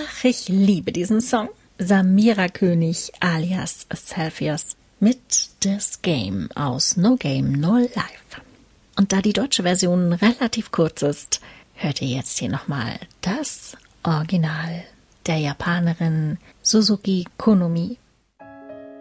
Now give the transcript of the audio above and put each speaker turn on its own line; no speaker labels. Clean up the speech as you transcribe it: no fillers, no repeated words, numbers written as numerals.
Ach, ich liebe diesen Song. Samira König alias Celsius mit This Game aus No Game No Life. Und da die deutsche Version relativ kurz ist, hört ihr jetzt hier nochmal das Original der Japanerin Suzuki Konomi